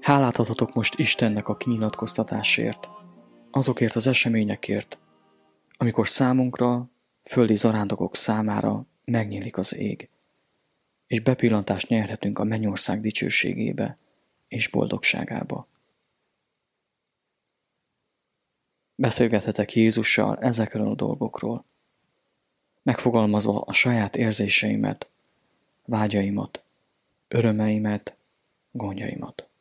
Hálát adhatok most Istennek a kinyilatkoztatásért, azokért az eseményekért, amikor számunkra, földi zarándokok számára megnyílik az ég, és bepillantást nyerhetünk a mennyország dicsőségébe és boldogságába. Beszélgethetek Jézussal ezekről a dolgokról, megfogalmazva a saját érzéseimet, vágyaimat, örömeimet, gondjaimat.